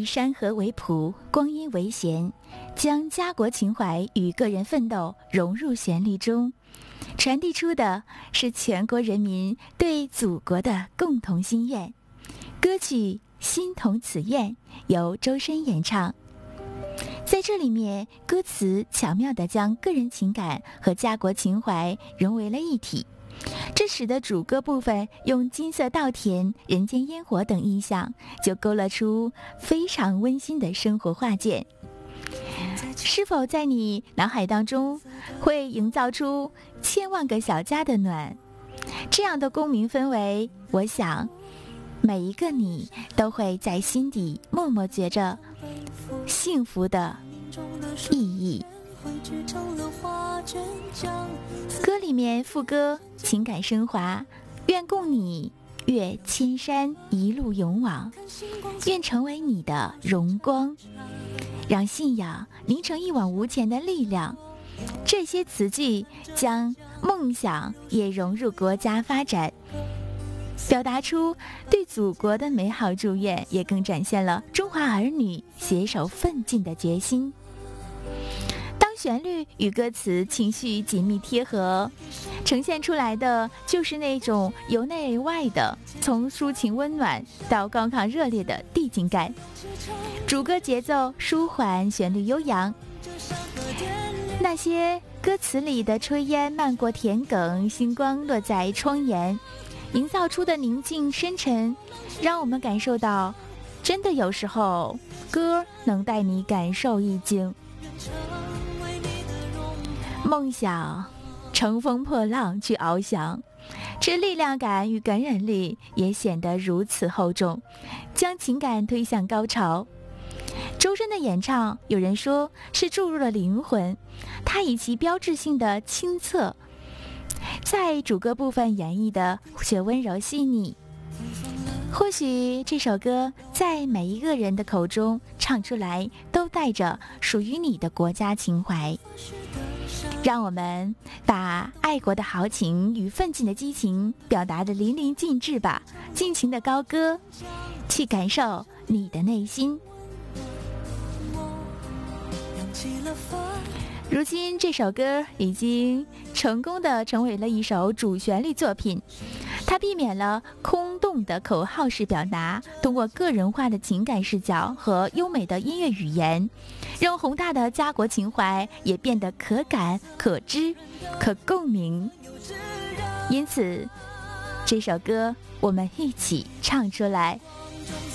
以山河为谱，光阴为弦，将家国情怀与个人奋斗融入旋律中，传递出的是全国人民对祖国的共同心愿。歌曲《心同此愿》由周深演唱。在这里面，歌词巧妙地将个人情感和家国情怀融为了一体，这使得主歌部分用金色稻田、人间烟火等意象，就勾勒出非常温馨的生活画卷。是否在你脑海当中会营造出千万个小家的暖？这样的公民氛围，我想每一个你都会在心底默默觉着幸福的意义。歌里面副歌情感升华，愿共你越千山一路勇往，愿成为你的荣光，让信仰凝成一往无前的力量。这些词句将梦想也融入国家发展，表达出对祖国的美好祝愿，也更展现了中华儿女携手奋进的决心。当旋律与歌词情绪紧密贴合，呈现出来的就是那种由内而外的，从抒情温暖到高亢热烈的递进感。主歌节奏舒缓，旋律悠扬，那些歌词里的炊烟漫过田埂，星光落在窗沿，营造出的宁静深沉，让我们感受到，真的有时候歌能带你感受意境。梦想乘风破浪去翱翔，这力量感与感染力也显得如此厚重，将情感推向高潮。周深的演唱，有人说是注入了灵魂，他以其标志性的清澈，在主歌部分演绎的却温柔细腻。或许这首歌在每一个人的口中唱出来，都带着属于你的国家情怀。让我们把爱国的豪情与奋进的激情表达得淋漓尽致吧，尽情的高歌，去感受你的内心。如今这首歌已经成功地成为了一首主旋律作品，它避免了空洞的口号式表达，通过个人化的情感视角和优美的音乐语言，让宏大的家国情怀也变得可感、可知、可共鸣。因此这首歌我们一起唱出来。